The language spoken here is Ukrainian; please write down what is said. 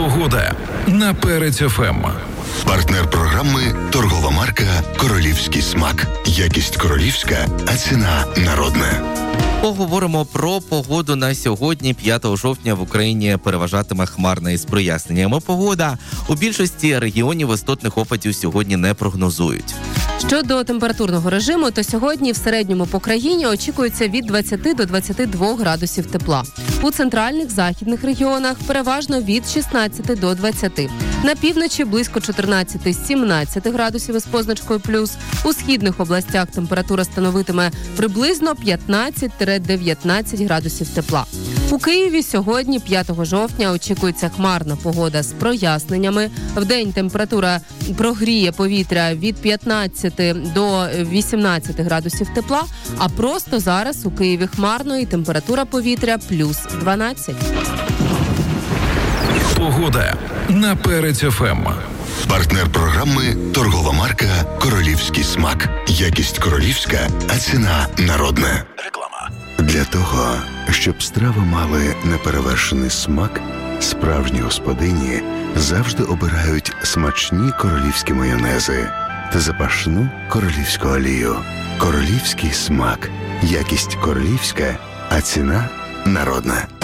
Погода на Перець ФМ. Партнер програми – торгова марка «Королівський смак». Якість королівська, а ціна народна. Поговоримо про погоду на сьогодні, 5 жовтня. В Україні переважатиме хмарна із проясненнями погода. У більшості регіонів істотних опадів сьогодні не прогнозують. Щодо температурного режиму, то сьогодні в середньому по країні очікується від 20 до 22 градусів тепла. У центральних, західних регіонах переважно від 16 до 20. На півночі близько 14-17 градусів із позначкою плюс. У східних областях температура становитиме приблизно 15-19 градусів тепла. У Києві сьогодні, 5 жовтня, очікується хмарна погода з проясненнями. Вдень температура прогріє повітря від 15 до 18 градусів тепла, а просто зараз у Києві хмарно і температура повітря плюс 12. Погода на Перець ФМ. Партнер програми – торгова марка «Королівський смак». Якість королівська, а ціна народна. Реклама. Для того, щоб страви мали неперевершений смак, справжні господині завжди обирають смачні королівські майонези та запашну королівську олію. Королівський смак. Якість королівська, а ціна народна.